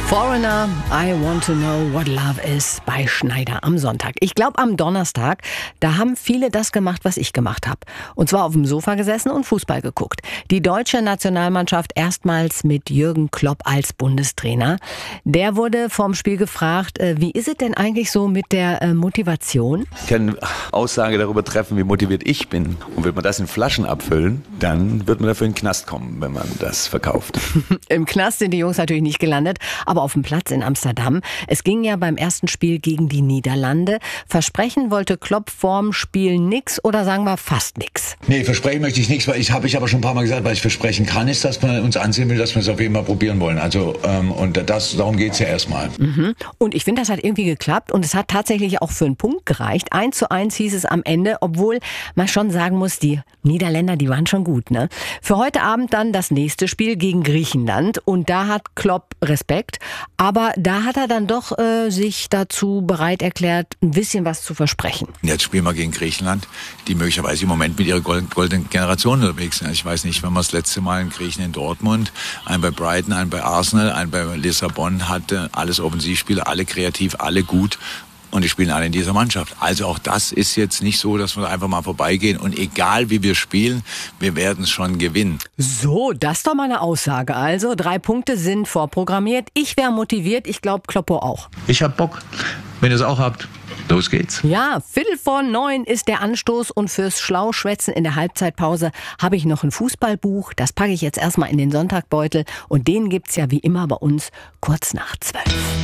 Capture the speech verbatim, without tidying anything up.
Foreigner, I want to know what love is bei Schneider am Sonntag. Ich glaube am Donnerstag, da haben viele das gemacht, was ich gemacht habe. Und zwar auf dem Sofa gesessen und Fußball geguckt. Die deutsche Nationalmannschaft erstmals mit Jürgen Klopp als Bundestrainer. Der wurde vorm Spiel gefragt, wie ist es denn eigentlich so mit der Motivation? Ich kann eine Aussage darüber treffen, wie motiviert ich bin. Und wird man das in Flaschen abfüllen, dann wird man dafür in den Knast kommen, wenn man das verkauft. Im Knast sind die Jungs natürlich nicht gelandet, aber auf dem Platz in Amsterdam. Es ging ja beim ersten Spiel gegen die Niederlande. Versprechen wollte Klopp vorm Spiel nix oder sagen wir fast nix? Nee, versprechen möchte ich nichts, weil ich habe ich aber schon ein paar Mal gesagt, weil ich versprechen kann, ist, dass man uns ansehen will, dass wir es auf jeden Fall probieren wollen. Also ähm, und das, darum geht's ja erstmal. Mhm. Und ich finde, das hat irgendwie geklappt und es hat tatsächlich auch für einen Punkt gereicht. Eins zu eins hieß es am Ende, obwohl man schon sagen muss, die Niederländer, die waren schon gut, ne? Für heute Abend dann das nächste Spiel gegen Griechenland und da hat Klopp Respekt. Aber da hat er dann doch äh, sich dazu bereit erklärt, ein bisschen was zu versprechen. Jetzt spielen wir gegen Griechenland, die möglicherweise im Moment mit ihrer goldenen Generation unterwegs sind. Ich weiß nicht, wenn man das letzte Mal einen Griechen in Dortmund, einen bei Brighton, einen bei Arsenal, einen bei Lissabon hatte, alles Offensivspieler, alle kreativ, alle gut. Und die spielen alle in dieser Mannschaft. Also auch das ist jetzt nicht so, dass wir einfach mal vorbeigehen. Und egal wie wir spielen, wir werden es schon gewinnen. So, das ist doch mal eine Aussage. Also drei Punkte sind vorprogrammiert. Ich wäre motiviert. Ich glaube, Kloppo auch. Ich hab Bock. Wenn ihr es auch habt, los geht's. Ja, Viertel vor neun ist der Anstoß und fürs Schlauschwätzen in der Halbzeitpause habe ich noch ein Fußballbuch. Das packe ich jetzt erstmal in den Sonntagbeutel und den gibt's ja wie immer bei uns kurz nach zwölf.